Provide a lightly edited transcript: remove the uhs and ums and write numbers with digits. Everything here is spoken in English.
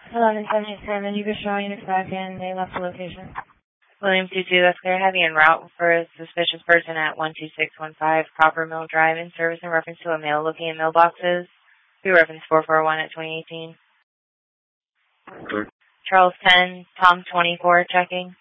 1177, you can show unit 5 in. They left the location. William 22, that's clear. Heavy en route for a suspicious person at 12615 Copper Mill Drive in service in reference to a mail looking in mailboxes. Be reference 441 at 2018. Okay. Charles 10, Tom 24, checking.